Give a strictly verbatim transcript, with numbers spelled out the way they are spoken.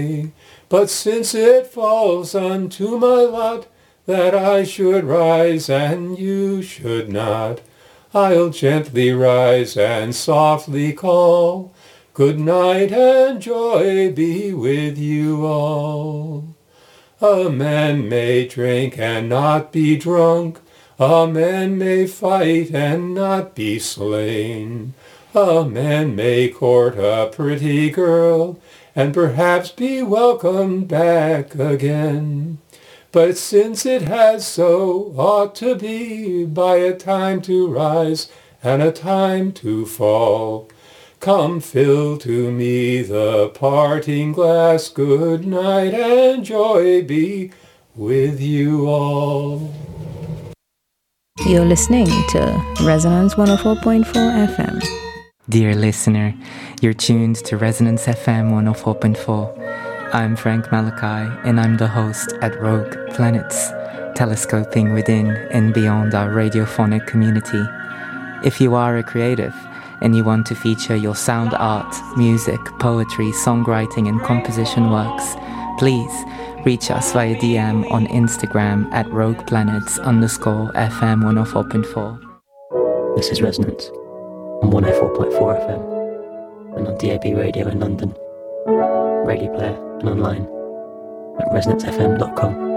But since it falls unto my lot that I should rise and you should not, I'll gently rise and softly call, good night and joy be with you all. A man may drink and not be drunk, a man may fight and not be slain, a man may court a pretty girl and perhaps be welcomed back again. But since it has so, ought to be, by a time to rise and a time to fall, come fill to me the parting glass, good night and joy be with you all. You're listening to Resonance one oh four point four F M. Dear listener, you're tuned to Resonance F M one oh four point four. I'm Frank Malachi, and I'm the host at Rogue Planets, telescoping within and beyond our radiophonic community. If you are a creative and you want to feature your sound art, music, poetry, songwriting and composition works, please reach us via D M on Instagram at rogueplanets underscore FM one oh four point four. This is Resonance on one oh four point four F M and on D A B radio in London, Radio Player and online at resonance f m dot com.